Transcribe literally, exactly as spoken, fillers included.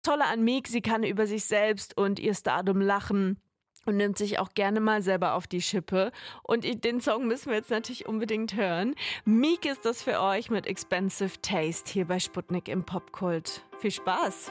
Tolle an Meek, sie kann über sich selbst und ihr Stardom lachen und nimmt sich auch gerne mal selber auf die Schippe. Und den Song müssen wir jetzt natürlich unbedingt hören. Meek ist das für euch mit Expensive Taste hier bei Sputnik im Popkult. Viel Spaß!